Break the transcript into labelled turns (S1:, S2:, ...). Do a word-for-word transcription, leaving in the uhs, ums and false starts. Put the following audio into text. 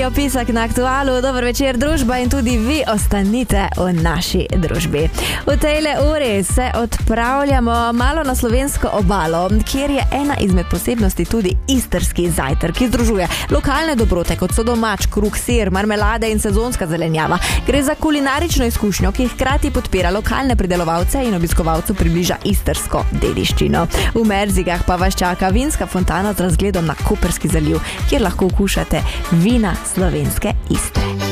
S1: Radio Pisak na Aktualu. Dober večer, družba, in tudi vi ostanite v naši družbi. V tejle uri se odpravljamo malo na slovensko obalo, kjer je ena izmed posebnosti tudi istrski zajtrk, ki združuje lokalne dobrote, kot so domač kruh, sir, marmelade in sezonska zelenjava. Gre za kulinarično izkušnjo, ki hkrati podpira lokalne pridelovalce in obiskovalcu približa istrsko dediščino. V Merzigah pa vas čaka vinska fontana z razgledom na Koperski zaliv, kjer lahko okušate vina slovenske Istre.